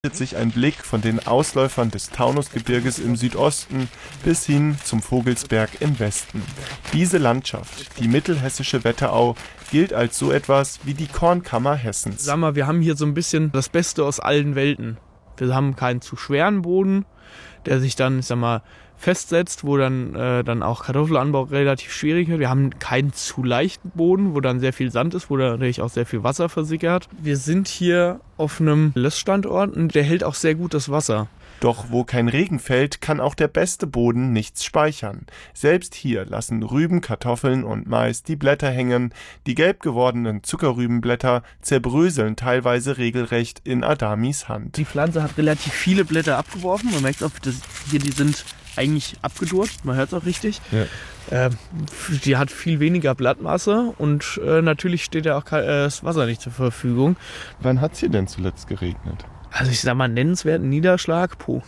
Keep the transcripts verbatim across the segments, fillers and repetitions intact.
sich ein Blick von den Ausläufern des Taunusgebirges im Südosten bis hin zum Vogelsberg im Westen. Diese Landschaft, die mittelhessische Wetterau, gilt als so etwas wie die Kornkammer Hessens. Sag mal, wir haben hier so ein bisschen das Beste aus allen Welten. Wir haben keinen zu schweren Boden, der sich dann, ich sag mal, festsetzt, wo dann, äh, dann auch Kartoffelanbau relativ schwierig wird. Wir haben keinen zu leichten Boden, wo dann sehr viel Sand ist, wo dann natürlich auch sehr viel Wasser versickert. Wir sind hier auf einem Lössstandort und der hält auch sehr gut das Wasser. Doch wo kein Regen fällt, kann auch der beste Boden nichts speichern. Selbst hier lassen Rüben, Kartoffeln und Mais die Blätter hängen. Die gelb gewordenen Zuckerrübenblätter zerbröseln teilweise regelrecht in Adamis Hand. Die Pflanze hat relativ viele Blätter abgeworfen. Man merkt auch, dass hier die sind eigentlich abgedurrt. Man hört es auch richtig. Ja. Ähm, die hat viel weniger Blattmasse und äh, natürlich steht ja auch kein, äh, das Wasser nicht zur Verfügung. Wann hat es hier denn zuletzt geregnet? Also ich sag mal, nennenswerten Niederschlag, puh.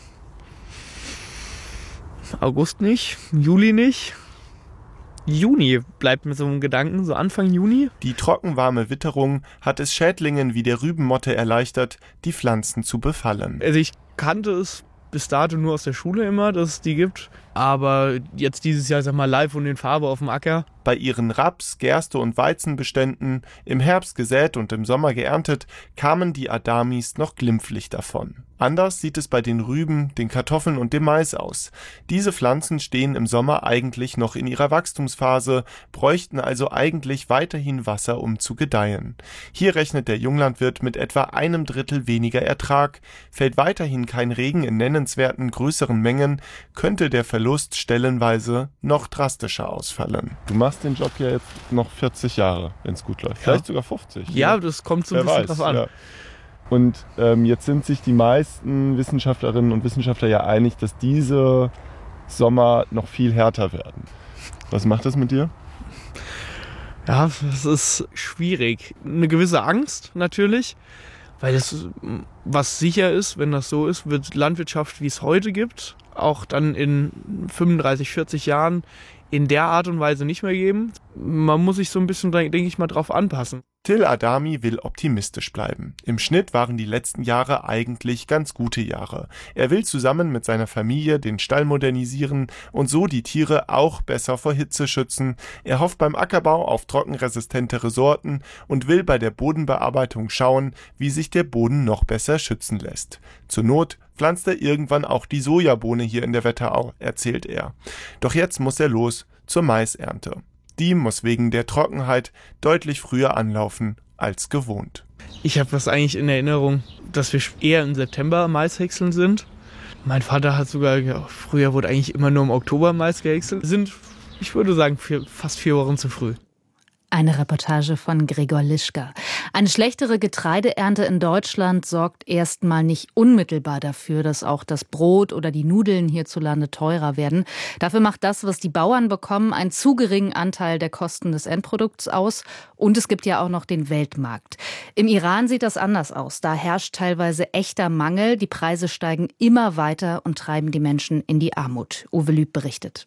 August nicht, Juli nicht. Juni bleibt mir so ein Gedanken, so Anfang Juni. Die trockenwarme Witterung hat es Schädlingen wie der Rübenmotte erleichtert, die Pflanzen zu befallen. Also ich kannte es bis dato nur aus der Schule immer, dass es die gibt. Aber jetzt dieses Jahr, sag mal, live und in Farbe auf dem Acker. Bei ihren Raps-, Gerste- und Weizenbeständen, im Herbst gesät und im Sommer geerntet, kamen die Adamis noch glimpflich davon. Anders sieht es bei den Rüben, den Kartoffeln und dem Mais aus. Diese Pflanzen stehen im Sommer eigentlich noch in ihrer Wachstumsphase, bräuchten also eigentlich weiterhin Wasser, um zu gedeihen. Hier rechnet der Junglandwirt mit etwa einem Drittel weniger Ertrag. Fällt weiterhin kein Regen in nennenswerten größeren Mengen, könnte der Verlust stellenweise noch drastischer ausfallen. Du machst den Job ja jetzt noch vierzig Jahre, wenn es gut läuft. Ja. Vielleicht sogar fünfzig. Ja, das kommt so ein bisschen drauf an. Ja. Und ähm, jetzt sind sich die meisten Wissenschaftlerinnen und Wissenschaftler ja einig, dass diese Sommer noch viel härter werden. Was macht das mit dir? Ja, das ist schwierig. Eine gewisse Angst natürlich, weil das, was sicher ist, wenn das so ist, wird Landwirtschaft, wie es heute gibt, auch dann in fünfunddreißig, vierzig Jahren in der Art und Weise nicht mehr geben. Man muss sich so ein bisschen, denke ich mal, drauf anpassen. Till Adami will optimistisch bleiben. Im Schnitt waren die letzten Jahre eigentlich ganz gute Jahre. Er will zusammen mit seiner Familie den Stall modernisieren und so die Tiere auch besser vor Hitze schützen. Er hofft beim Ackerbau auf trockenresistente Sorten und will bei der Bodenbearbeitung schauen, wie sich der Boden noch besser schützen lässt. Zur Not pflanzt er irgendwann auch die Sojabohne hier in der Wetterau, erzählt er. Doch jetzt muss er los zur Maisernte. Die muss wegen der Trockenheit deutlich früher anlaufen als gewohnt. Ich habe das eigentlich in Erinnerung, dass wir eher im September Mais häckseln sind. Mein Vater hat sogar, ja, früher wurde eigentlich immer nur im Oktober Mais gehäckselt. Sind, ich würde sagen, vier, fast vier Wochen zu früh. Eine Reportage von Gregor Lischka. Eine schlechtere Getreideernte in Deutschland sorgt erstmal nicht unmittelbar dafür, dass auch das Brot oder die Nudeln hierzulande teurer werden. Dafür macht das, was die Bauern bekommen, einen zu geringen Anteil der Kosten des Endprodukts aus. Und es gibt ja auch noch den Weltmarkt. Im Iran sieht das anders aus. Da herrscht teilweise echter Mangel. Die Preise steigen immer weiter und treiben die Menschen in die Armut. Uwe Lüb berichtet.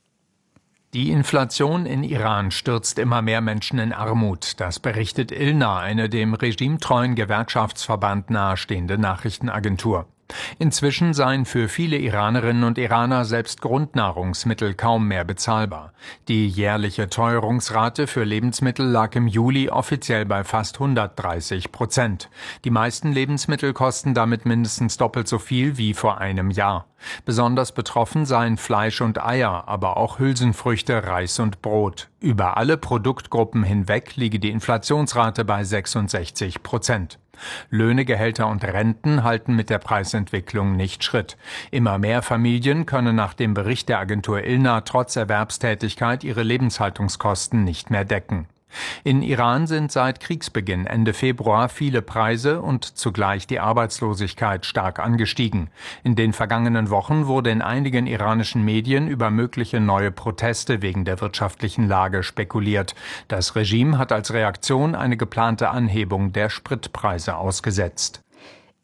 Die Inflation in Iran stürzt immer mehr Menschen in Armut. Das berichtet ILNA, eine dem regimetreuen Gewerkschaftsverband nahestehende Nachrichtenagentur. Inzwischen seien für viele Iranerinnen und Iraner selbst Grundnahrungsmittel kaum mehr bezahlbar. Die jährliche Teuerungsrate für Lebensmittel lag im Juli offiziell bei fast hundertdreißig Prozent. Die meisten Lebensmittel kosten damit mindestens doppelt so viel wie vor einem Jahr. Besonders betroffen seien Fleisch und Eier, aber auch Hülsenfrüchte, Reis und Brot. Über alle Produktgruppen hinweg liege die Inflationsrate bei sechsundsechzig Prozent. Löhne, Gehälter und Renten halten mit der Preisentwicklung nicht Schritt. Immer mehr Familien können nach dem Bericht der Agentur ILNA trotz Erwerbstätigkeit ihre Lebenshaltungskosten nicht mehr decken. In Iran sind seit Kriegsbeginn Ende Februar viele Preise und zugleich die Arbeitslosigkeit stark angestiegen. In den vergangenen Wochen wurde in einigen iranischen Medien über mögliche neue Proteste wegen der wirtschaftlichen Lage spekuliert. Das Regime hat als Reaktion eine geplante Anhebung der Spritpreise ausgesetzt.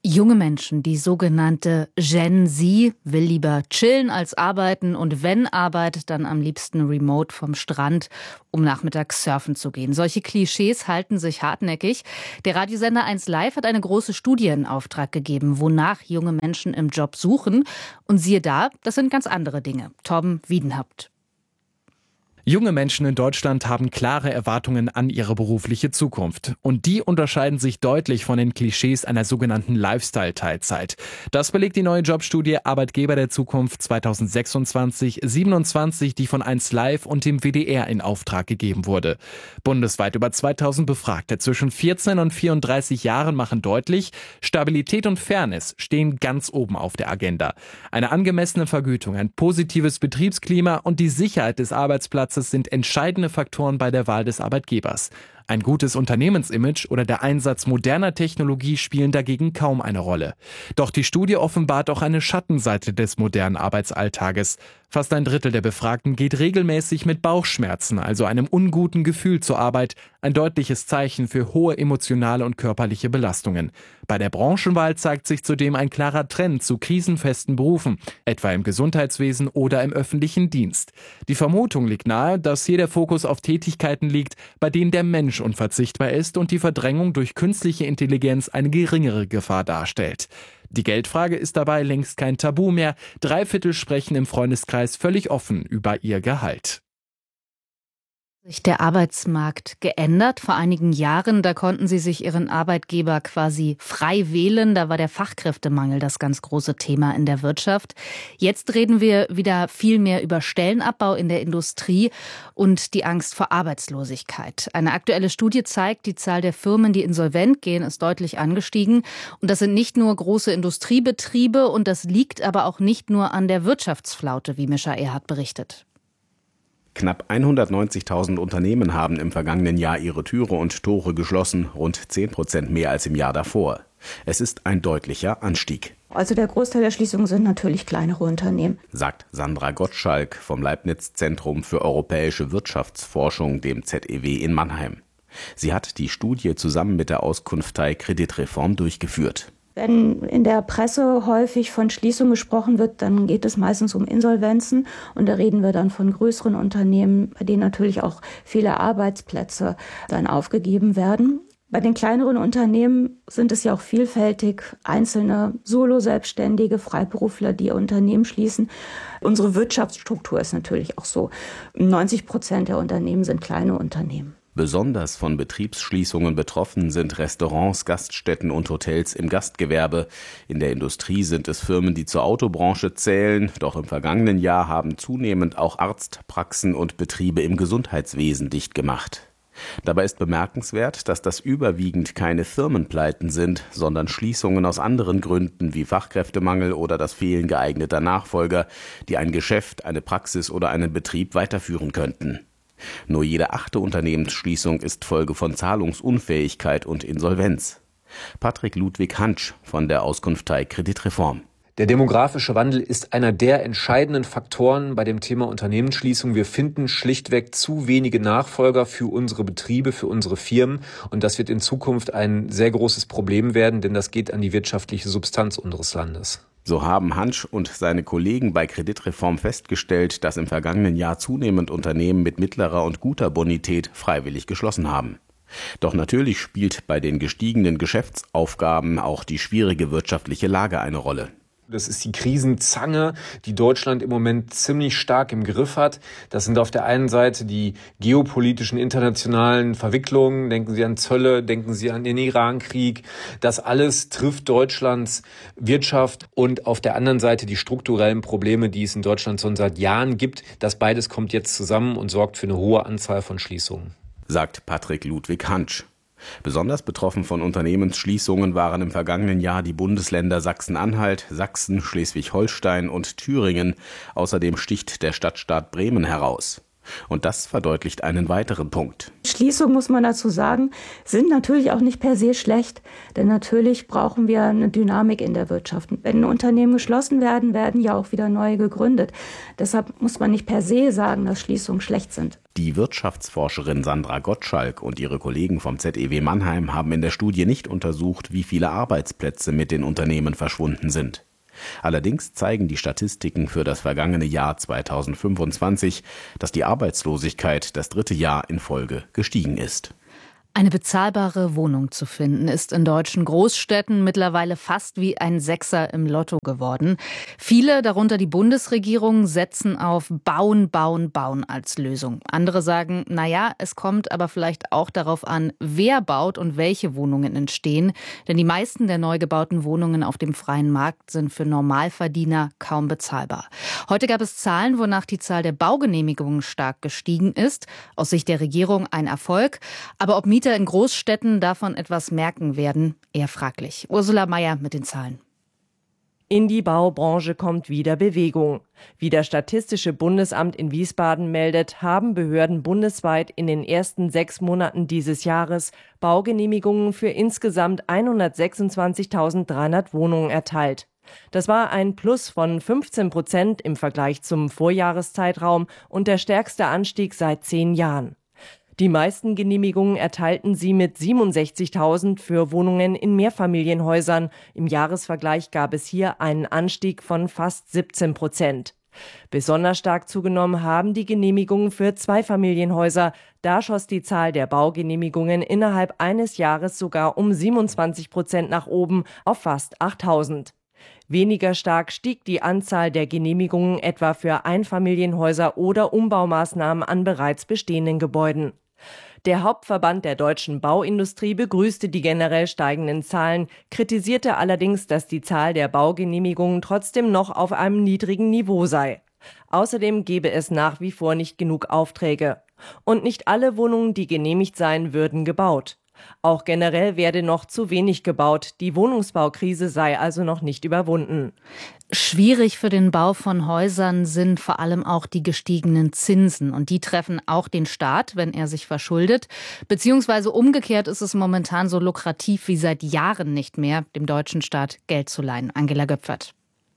Junge Menschen, die sogenannte Gen Z, will lieber chillen als arbeiten und wenn Arbeit, dann am liebsten remote vom Strand, um nachmittags surfen zu gehen. Solche Klischees halten sich hartnäckig. Der Radiosender eins Live hat eine große Studie in Auftrag gegeben, wonach junge Menschen im Job suchen. Und siehe da, das sind ganz andere Dinge. Torben Wiedenhaupt. Junge Menschen in Deutschland haben klare Erwartungen an ihre berufliche Zukunft. Und die unterscheiden sich deutlich von den Klischees einer sogenannten Lifestyle-Teilzeit. Das belegt die neue Jobstudie Arbeitgeber der Zukunft zwanzig sechsundzwanzig siebenundzwanzig, die von eins Live und dem W D R in Auftrag gegeben wurde. Bundesweit über zweitausend Befragte zwischen vierzehn und vierunddreißig Jahren machen deutlich, Stabilität und Fairness stehen ganz oben auf der Agenda. Eine angemessene Vergütung, ein positives Betriebsklima und die Sicherheit des Arbeitsplatzes sind entscheidende Faktoren bei der Wahl des Arbeitgebers. Ein gutes Unternehmensimage oder der Einsatz moderner Technologie spielen dagegen kaum eine Rolle. Doch die Studie offenbart auch eine Schattenseite des modernen Arbeitsalltages. Fast ein Drittel der Befragten geht regelmäßig mit Bauchschmerzen, also einem unguten Gefühl zur Arbeit, ein deutliches Zeichen für hohe emotionale und körperliche Belastungen. Bei der Branchenwahl zeigt sich zudem ein klarer Trend zu krisenfesten Berufen, etwa im Gesundheitswesen oder im öffentlichen Dienst. Die Vermutung liegt nahe, dass hier der Fokus auf Tätigkeiten liegt, bei denen der Mensch unverzichtbar ist und die Verdrängung durch künstliche Intelligenz eine geringere Gefahr darstellt. Die Geldfrage ist dabei längst kein Tabu mehr. Drei Viertel sprechen im Freundeskreis völlig offen über ihr Gehalt. Sich der Arbeitsmarkt geändert. Vor einigen Jahren, da konnten Sie sich Ihren Arbeitgeber quasi frei wählen. Da war der Fachkräftemangel das ganz große Thema in der Wirtschaft. Jetzt reden wir wieder viel mehr über Stellenabbau in der Industrie und die Angst vor Arbeitslosigkeit. Eine aktuelle Studie zeigt, die Zahl der Firmen, die insolvent gehen, ist deutlich angestiegen. Und das sind nicht nur große Industriebetriebe und das liegt aber auch nicht nur an der Wirtschaftsflaute, wie Mischa Erhardt berichtet. Knapp hundertneunzigtausend Unternehmen haben im vergangenen Jahr ihre Türe und Tore geschlossen, rund zehn Prozent mehr als im Jahr davor. Es ist ein deutlicher Anstieg. Also der Großteil der Schließungen sind natürlich kleinere Unternehmen, sagt Sandra Gottschalk vom Leibniz-Zentrum für europäische Wirtschaftsforschung, dem Z E W in Mannheim. Sie hat die Studie zusammen mit der Auskunftei Kreditreform durchgeführt. Wenn in der Presse häufig von Schließung gesprochen wird, dann geht es meistens um Insolvenzen. Und da reden wir dann von größeren Unternehmen, bei denen natürlich auch viele Arbeitsplätze dann aufgegeben werden. Bei den kleineren Unternehmen sind es ja auch vielfältig einzelne Solo-Selbstständige, Freiberufler, die ihr Unternehmen schließen. Unsere Wirtschaftsstruktur ist natürlich auch so. neunzig Prozent der Unternehmen sind kleine Unternehmen. Besonders von Betriebsschließungen betroffen sind Restaurants, Gaststätten und Hotels im Gastgewerbe. In der Industrie sind es Firmen, die zur Autobranche zählen. Doch im vergangenen Jahr haben zunehmend auch Arztpraxen und Betriebe im Gesundheitswesen dicht gemacht. Dabei ist bemerkenswert, dass das überwiegend keine Firmenpleiten sind, sondern Schließungen aus anderen Gründen wie Fachkräftemangel oder das Fehlen geeigneter Nachfolger, die ein Geschäft, eine Praxis oder einen Betrieb weiterführen könnten. Nur jede achte Unternehmensschließung ist Folge von Zahlungsunfähigkeit und Insolvenz. Patrick Ludwig Hansch von der Auskunftei Kreditreform. Der demografische Wandel ist einer der entscheidenden Faktoren bei dem Thema Unternehmensschließung. Wir finden schlichtweg zu wenige Nachfolger für unsere Betriebe, für unsere Firmen. Und das wird in Zukunft ein sehr großes Problem werden, denn das geht an die wirtschaftliche Substanz unseres Landes. So haben Hansch und seine Kollegen bei Kreditreform festgestellt, dass im vergangenen Jahr zunehmend Unternehmen mit mittlerer und guter Bonität freiwillig geschlossen haben. Doch natürlich spielt bei den gestiegenen Geschäftsaufgaben auch die schwierige wirtschaftliche Lage eine Rolle. Das ist die Krisenzange, die Deutschland im Moment ziemlich stark im Griff hat. Das sind auf der einen Seite die geopolitischen internationalen Verwicklungen. Denken Sie an Zölle, denken Sie an den Irankrieg. Das alles trifft Deutschlands Wirtschaft und auf der anderen Seite die strukturellen Probleme, die es in Deutschland schon seit Jahren gibt. Das beides kommt jetzt zusammen und sorgt für eine hohe Anzahl von Schließungen, sagt Patrick Ludwig Hansch. Besonders betroffen von Unternehmensschließungen waren im vergangenen Jahr die Bundesländer Sachsen-Anhalt, Sachsen, Schleswig-Holstein und Thüringen. Außerdem sticht der Stadtstaat Bremen heraus. Und das verdeutlicht einen weiteren Punkt. Schließungen, muss man dazu sagen, sind natürlich auch nicht per se schlecht. Denn natürlich brauchen wir eine Dynamik in der Wirtschaft. Wenn Unternehmen geschlossen werden, werden ja auch wieder neue gegründet. Deshalb muss man nicht per se sagen, dass Schließungen schlecht sind. Die Wirtschaftsforscherin Sandra Gottschalk und ihre Kollegen vom Z E W Mannheim haben in der Studie nicht untersucht, wie viele Arbeitsplätze mit den Unternehmen verschwunden sind. Allerdings zeigen die Statistiken für das vergangene Jahr zweitausendfünfundzwanzig, dass die Arbeitslosigkeit das dritte Jahr in Folge gestiegen ist. Eine bezahlbare Wohnung zu finden, ist in deutschen Großstädten mittlerweile fast wie ein Sechser im Lotto geworden. Viele, darunter die Bundesregierung, setzen auf Bauen, Bauen, Bauen als Lösung. Andere sagen, naja, es kommt aber vielleicht auch darauf an, wer baut und welche Wohnungen entstehen. Denn die meisten der neu gebauten Wohnungen auf dem freien Markt sind für Normalverdiener kaum bezahlbar. Heute gab es Zahlen, wonach die Zahl der Baugenehmigungen stark gestiegen ist. Aus Sicht der Regierung ein Erfolg. Aber ob Mieter in Großstädten davon etwas merken werden, eher fraglich. Ursula Mayer mit den Zahlen. In die Baubranche kommt wieder Bewegung. Wie das Statistische Bundesamt in Wiesbaden meldet, haben Behörden bundesweit in den ersten sechs Monaten dieses Jahres Baugenehmigungen für insgesamt hundertsechsundzwanzigtausenddreihundert Wohnungen erteilt. Das war ein Plus von fünfzehn Prozent im Vergleich zum Vorjahreszeitraum und der stärkste Anstieg seit zehn Jahren. Die meisten Genehmigungen erteilten sie mit siebenundsechzigtausend für Wohnungen in Mehrfamilienhäusern. Im Jahresvergleich gab es hier einen Anstieg von fast siebzehn Prozent. Besonders stark zugenommen haben die Genehmigungen für Zweifamilienhäuser. Da schoss die Zahl der Baugenehmigungen innerhalb eines Jahres sogar um siebenundzwanzig Prozent nach oben auf fast achttausend. Weniger stark stieg die Anzahl der Genehmigungen etwa für Einfamilienhäuser oder Umbaumaßnahmen an bereits bestehenden Gebäuden. Der Hauptverband der deutschen Bauindustrie begrüßte die generell steigenden Zahlen, kritisierte allerdings, dass die Zahl der Baugenehmigungen trotzdem noch auf einem niedrigen Niveau sei. Außerdem gebe es nach wie vor nicht genug Aufträge. Und nicht alle Wohnungen, die genehmigt seien, würden gebaut. Auch generell werde noch zu wenig gebaut. Die Wohnungsbaukrise sei also noch nicht überwunden. Schwierig für den Bau von Häusern sind vor allem auch die gestiegenen Zinsen. Und die treffen auch den Staat, wenn er sich verschuldet. Beziehungsweise umgekehrt ist es momentan so lukrativ wie seit Jahren nicht mehr, dem deutschen Staat Geld zu leihen. Angela Göpfert.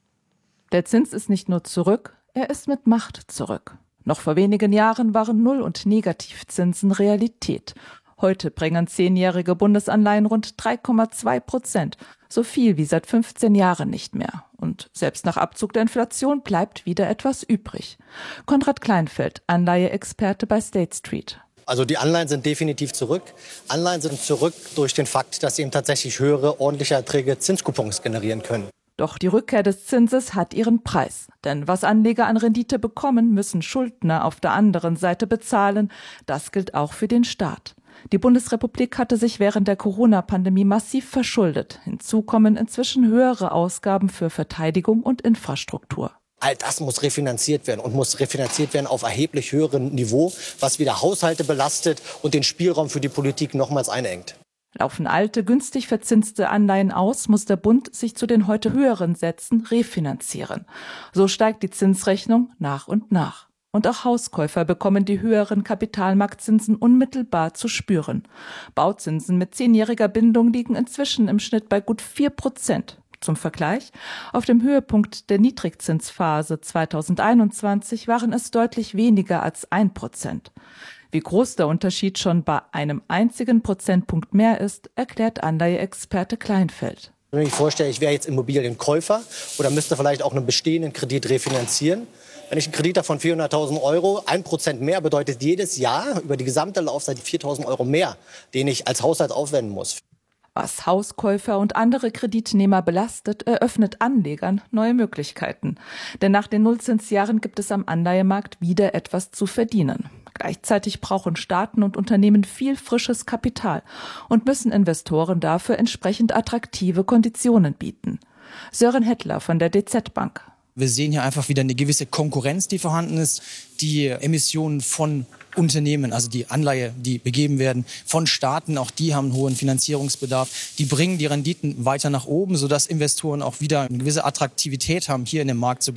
Der Zins ist nicht nur zurück, er ist mit Macht zurück. Noch vor wenigen Jahren waren Null- und Negativzinsen Realität. Heute bringen zehnjährige Bundesanleihen rund drei Komma zwei Prozent, so viel wie seit fünfzehn Jahren nicht mehr. Und selbst nach Abzug der Inflation bleibt wieder etwas übrig. Konrad Kleinfeld, Anleiheexperte bei State Street. Also die Anleihen sind definitiv zurück. Anleihen sind zurück durch den Fakt, dass sie eben tatsächlich höhere, ordentliche Erträge Zinskupons generieren können. Doch die Rückkehr des Zinses hat ihren Preis. Denn was Anleger an Rendite bekommen, müssen Schuldner auf der anderen Seite bezahlen. Das gilt auch für den Staat. Die Bundesrepublik hatte sich während der Corona-Pandemie massiv verschuldet. Hinzu kommen inzwischen höhere Ausgaben für Verteidigung und Infrastruktur. All das muss refinanziert werden und muss refinanziert werden auf erheblich höherem Niveau, was wieder Haushalte belastet und den Spielraum für die Politik nochmals einengt. Laufen alte, günstig verzinste Anleihen aus, muss der Bund sich zu den heute höheren Sätzen refinanzieren. So steigt die Zinsrechnung nach und nach. Und auch Hauskäufer bekommen die höheren Kapitalmarktzinsen unmittelbar zu spüren. Bauzinsen mit zehnjähriger Bindung liegen inzwischen im Schnitt bei gut vier Prozent. Zum Vergleich, auf dem Höhepunkt der Niedrigzinsphase zweitausendeinundzwanzig waren es deutlich weniger als ein Prozent. Wie groß der Unterschied schon bei einem einzigen Prozentpunkt mehr ist, erklärt Anleiheexperte Kleinfeld. Wenn ich mir vorstelle, ich wäre jetzt Immobilienkäufer oder müsste vielleicht auch einen bestehenden Kredit refinanzieren. Wenn ich einen Kredit habe von vierhunderttausend Euro, ein Prozent mehr bedeutet jedes Jahr über die gesamte Laufzeit viertausend Euro mehr, den ich als Haushalt aufwenden muss. Was Hauskäufer und andere Kreditnehmer belastet, eröffnet Anlegern neue Möglichkeiten. Denn nach den Nullzinsjahren gibt es am Anleihemarkt wieder etwas zu verdienen. Gleichzeitig brauchen Staaten und Unternehmen viel frisches Kapital und müssen Investoren dafür entsprechend attraktive Konditionen bieten. Sören Hettler von der D Z Bank. Wir sehen hier einfach wieder eine gewisse Konkurrenz, die vorhanden ist. Die Emissionen von Unternehmen, also die Anleihe, die begeben werden, von Staaten, auch die haben einen hohen Finanzierungsbedarf. Die bringen die Renditen weiter nach oben, sodass Investoren auch wieder eine gewisse Attraktivität haben, hier in den Markt zu gehen.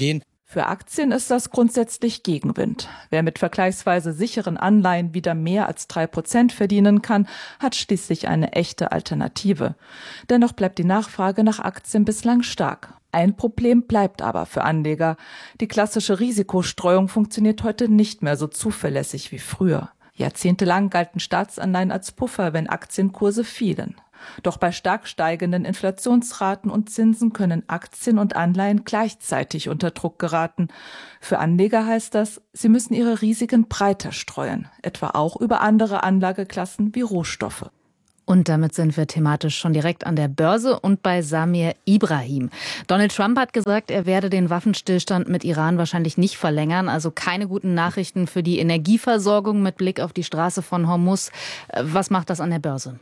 Für Aktien ist das grundsätzlich Gegenwind. Wer mit vergleichsweise sicheren Anleihen wieder mehr als drei Prozent verdienen kann, hat schließlich eine echte Alternative. Dennoch bleibt die Nachfrage nach Aktien bislang stark. Ein Problem bleibt aber für Anleger. Die klassische Risikostreuung funktioniert heute nicht mehr so zuverlässig wie früher. Jahrzehntelang galten Staatsanleihen als Puffer, wenn Aktienkurse fielen. Doch bei stark steigenden Inflationsraten und Zinsen können Aktien und Anleihen gleichzeitig unter Druck geraten. Für Anleger heißt das, sie müssen ihre Risiken breiter streuen, etwa auch über andere Anlageklassen wie Rohstoffe. Und damit sind wir thematisch schon direkt an der Börse und bei Samir Ibrahim. Donald Trump hat gesagt, er werde den Waffenstillstand mit Iran wahrscheinlich nicht verlängern. Also keine guten Nachrichten für die Energieversorgung mit Blick auf die Straße von Hormuz. Was macht das an der Börse?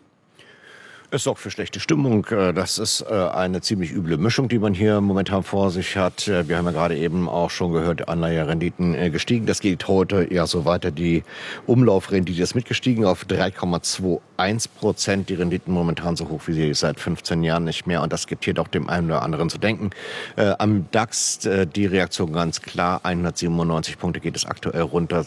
Es sorgt für schlechte Stimmung. Das ist eine ziemlich üble Mischung, die man hier momentan vor sich hat. Wir haben ja gerade eben auch schon gehört, Anleiherenditen gestiegen. Das geht heute eher so weiter. Die Umlaufrendite ist mitgestiegen auf drei Komma einundzwanzig Prozent. Die Renditen momentan so hoch wie sie seit fünfzehn Jahren nicht mehr. Und das gibt hier doch dem einen oder anderen zu denken. Am DAX die Reaktion ganz klar. hundertsiebenundneunzig Punkte geht es aktuell runter.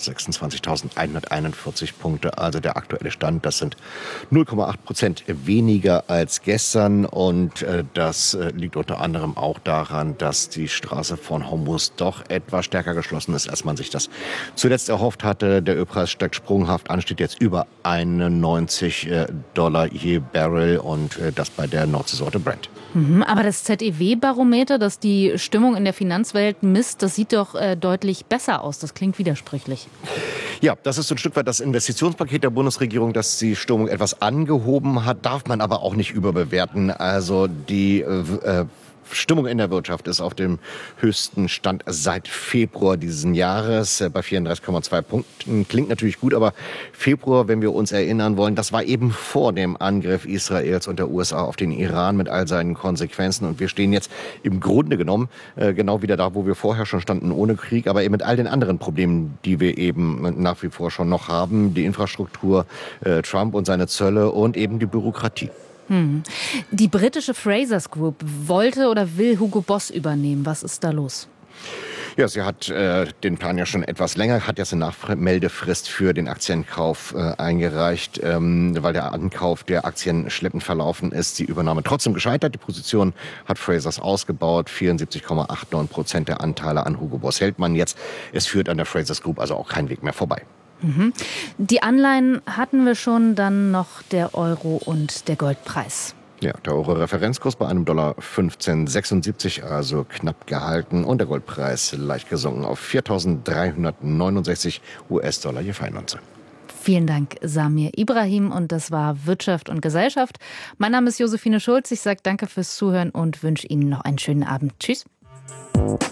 sechsundzwanzigtausendeinhunderteinundvierzig Punkte. Also der aktuelle Stand. Das sind null Komma acht Prozent weniger als gestern und äh, das äh, liegt unter anderem auch daran, dass die Straße von Hormuz doch etwas stärker geschlossen ist, als man sich das zuletzt erhofft hatte. Der Ölpreis steigt sprunghaft an, steht jetzt über einundneunzig Dollar je Barrel und äh, das bei der Nordseesorte Brent. Mhm, aber das Z E W-Barometer, das die Stimmung in der Finanzwelt misst, das sieht doch äh, deutlich besser aus. Das klingt widersprüchlich. Ja, das ist so ein Stück weit das Investitionspaket der Bundesregierung, das die Stimmung etwas angehoben hat, darf man aber auch nicht überbewerten. Also die äh, Stimmung in der Wirtschaft ist auf dem höchsten Stand seit Februar diesen Jahres bei vierunddreißig Komma zwei Punkten. Klingt natürlich gut, aber Februar, wenn wir uns erinnern wollen, das war eben vor dem Angriff Israels und der U S A auf den Iran mit all seinen Konsequenzen. Und wir stehen jetzt im Grunde genommen äh, genau wieder da, wo wir vorher schon standen, ohne Krieg, aber eben mit all den anderen Problemen, die wir eben nach wie vor schon noch haben. Die Infrastruktur, äh, Trump und seine Zölle und eben die Bürokratie. Hm. Die britische Frasers Group wollte oder will Hugo Boss übernehmen. Was ist da los? Ja, sie hat äh, den Plan ja schon etwas länger, hat jetzt eine Nachmeldefrist für den Aktienkauf äh, eingereicht, ähm, weil der Ankauf der Aktien schleppend verlaufen ist. Die Übernahme trotzdem gescheitert. Die Position hat Frasers ausgebaut. vierundsiebzig Komma neunundachtzig Prozent der Anteile an Hugo Boss hält man jetzt. Es führt an der Frasers Group also auch kein Weg mehr vorbei. Mhm. Die Anleihen hatten wir schon, dann noch der Euro und der Goldpreis. Ja, der Euro-Referenzkurs bei einem Dollar fünfzehn Komma sechsundsiebzig, also knapp gehalten. Und der Goldpreis leicht gesunken auf viertausenddreihundertneunundsechzig US-Dollar je Feinunze. Vielen Dank, Samir Ibrahim. Und das war Wirtschaft und Gesellschaft. Mein Name ist Josephine Schulz. Ich sage danke fürs Zuhören und wünsche Ihnen noch einen schönen Abend. Tschüss.